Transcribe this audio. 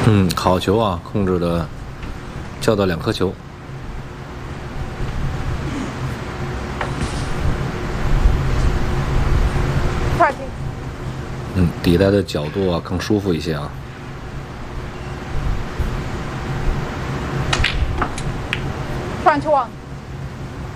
好球啊，控制的叫到2颗球。抵带的角度啊更舒服一些啊。 20-1。